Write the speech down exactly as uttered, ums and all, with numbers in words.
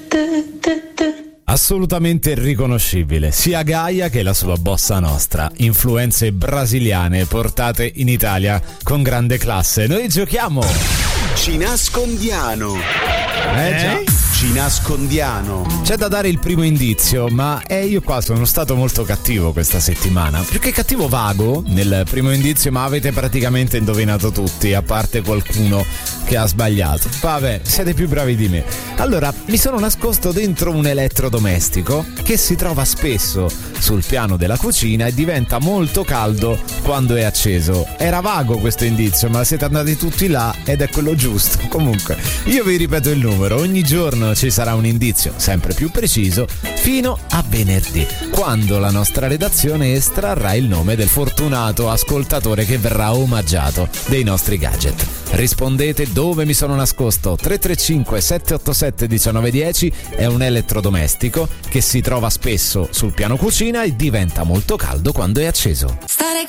Assolutamente riconoscibile, sia Gaia che la sua bossa nostra, influenze brasiliane portate in Italia con grande classe. Noi giochiamo Ci nascondiano. Eh già. Ci nascondiano. C'è da dare il primo indizio, ma eh, io qua sono stato molto cattivo questa settimana. Più che cattivo, vago nel primo indizio, ma avete praticamente indovinato tutti, a parte qualcuno che ha sbagliato. Vabbè, siete più bravi di me. Allora, mi sono nascosto dentro un elettrodomestico che si trova spesso sul piano della cucina e diventa molto caldo quando è acceso. Era vago questo indizio, ma siete andati tutti là ed è quello giusto. Comunque, io vi ripeto il numero, ogni giorno ci sarà un indizio sempre più preciso fino a venerdì, quando la nostra redazione estrarrà il nome del fortunato ascoltatore che verrà omaggiato dei nostri gadget. Rispondete dove mi sono nascosto. Tre tre cinque sette otto sette uno nove uno zero è un elettrodomestico che si trova spesso sul piano cucina e diventa molto caldo quando è acceso.